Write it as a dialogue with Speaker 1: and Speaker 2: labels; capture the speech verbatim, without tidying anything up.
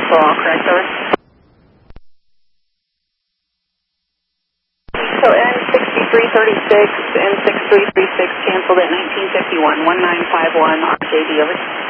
Speaker 1: cancel all correct over. So N sixty-three thirty-six and six three three six canceled at nineteen fifty-one, one nine five one R J D over.